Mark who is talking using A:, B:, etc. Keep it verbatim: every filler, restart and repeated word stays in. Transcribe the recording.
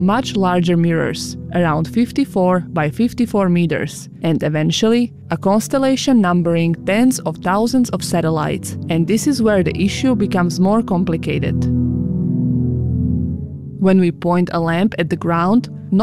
A: much larger mirrors, around fifty-four by fifty-four meters, and eventually a constellation numbering tens of thousands of satellites, and this is where the issue becomes more complicated. When we point a lamp at the ground,